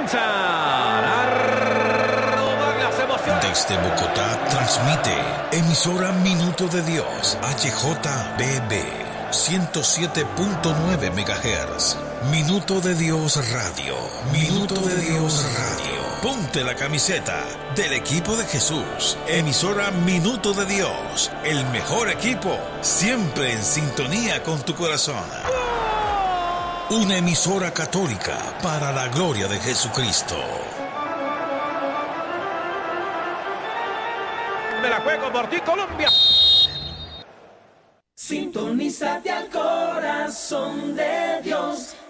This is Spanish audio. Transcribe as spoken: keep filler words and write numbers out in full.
comienza la roda, las emociones. Desde Bogotá transmite emisora Minuto de Dios, H J B B, ciento siete punto nueve megahertz. Minuto de Dios Radio. Minuto de Dios Radio. Ponte la camiseta del equipo de Jesús. Emisora Minuto de Dios. El mejor equipo, siempre en sintonía con tu corazón. Una emisora católica para la gloria de Jesucristo. Me la juego por ti, Colombia. Sintonízate al corazón de Dios.